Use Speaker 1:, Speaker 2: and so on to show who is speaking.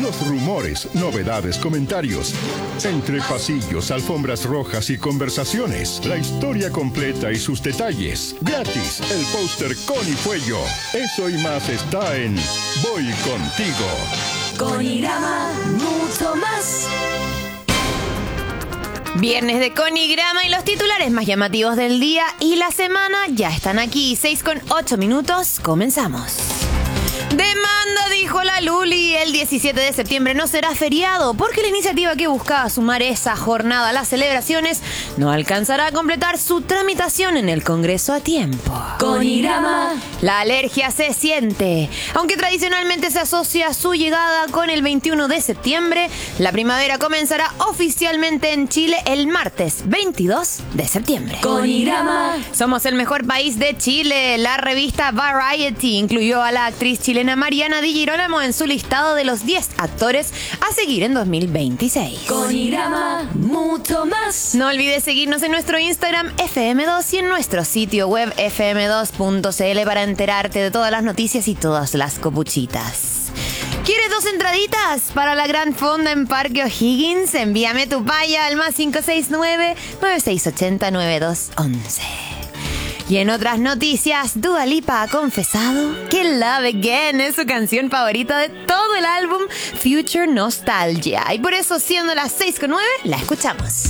Speaker 1: Los rumores, novedades, comentarios. Entre pasillos, alfombras rojas y conversaciones. La historia completa y sus detalles. Gratis, el póster Connie Fuello. Eso y más está en Voy Contigo.
Speaker 2: Conigrama, mucho más.
Speaker 3: Viernes de Conigrama y los titulares más llamativos del día y la semana ya están aquí. 6:08, comenzamos. Demanda, dijo la Luli. El 17 de septiembre no será feriado porque la iniciativa que buscaba sumar esa jornada a las celebraciones no alcanzará a completar su tramitación en el Congreso a tiempo.
Speaker 2: Conigrama.
Speaker 3: La alergia se siente. Aunque tradicionalmente se asocia su llegada con el 21 de septiembre, la primavera comenzará oficialmente en Chile el martes 22 de septiembre.
Speaker 2: Conigrama.
Speaker 3: Somos el mejor país de Chile. La revista Variety incluyó a la actriz chilena Mariana Di Girolamo en su listado de los 10 actores a seguir en 2026.
Speaker 2: Conigrama, mucho más.
Speaker 3: No olvides seguirnos en nuestro Instagram FM2 y en nuestro sitio web fm2.cl para enterarte de todas las noticias y todas las copuchitas. ¿Quieres 2 entraditas para la gran fonda en Parque O'Higgins? Envíame tu paya al más 569-9680-9211. Y en otras noticias, Dua Lipa ha confesado que Love Again es su canción favorita de todo el álbum Future Nostalgia. Y por eso, siendo las 6:09, la escuchamos.